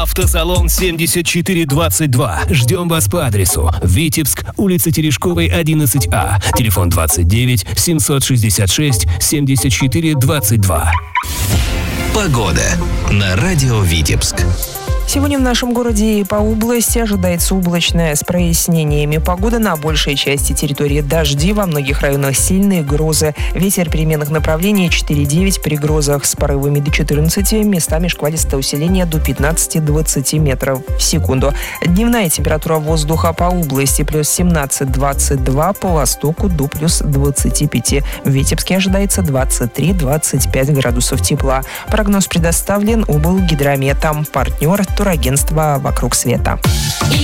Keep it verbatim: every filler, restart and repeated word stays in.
Автосалон семьдесят четыре двадцать два. Ждем вас по адресу: Витебск, улица Терешковой, одиннадцать А. Телефон двадцать девять семьсот шестьдесят шесть семьдесят четыре двадцать два. Погода на радио Витебск. Сегодня в нашем городе и по области ожидается облачная с прояснениями. Погода на большей части территории. Дожди, во многих районах сильные грозы. Ветер переменных направлений четыре девять, при грозах с порывами до четырнадцати, местами шквалистое усиление до пятнадцати-двадцати метров в секунду. Дневная температура воздуха по области плюс семнадцать двадцать два, по востоку до плюс двадцати пяти. В Витебске ожидается двадцать три двадцать пять градусов тепла. Прогноз предоставлен облгидрометом. Партнер турагентства «Вокруг света».